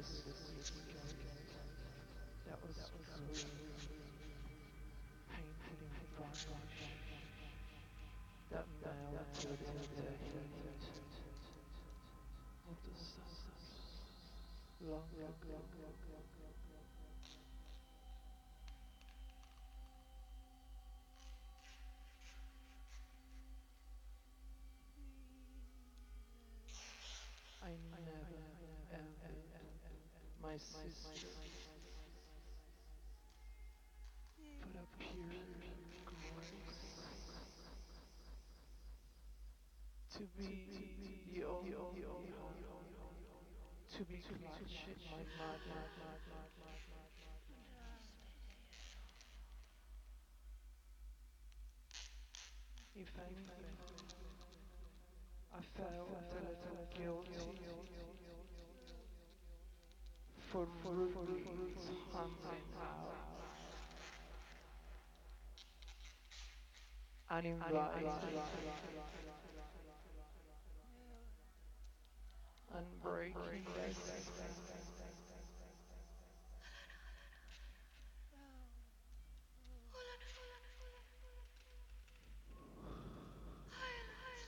city gate that was green, painted in varnish that melted into the heat of the summers long ago. I never envied my sister for the pure grace to be the only one to be clutching my mother. If anything, I felt a little guilty for rudely humbling out uninvited and breaking the spell.